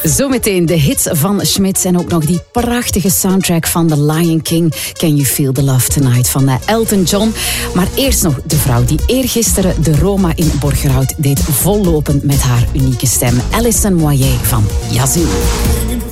Zometeen de hits van Smits en ook nog die prachtige soundtrack van The Lion King. Can You Feel the Love Tonight van Elton John. Maar eerst nog de vrouw die eergisteren de Roma in Borgerhout deed vollopend met haar unieke stem. Alison Moyet van Yazoo.